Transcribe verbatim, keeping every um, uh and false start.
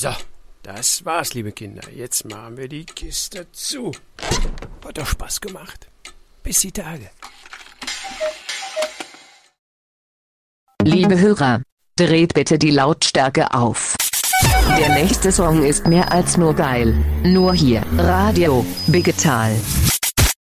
So, das war's, liebe Kinder. Jetzt machen wir die Kiste zu. Hat doch Spaß gemacht. Bis die Tage. Liebe Hörer, dreht bitte die Lautstärke auf. Der nächste Song ist mehr als nur geil. Nur hier, Radio Digital.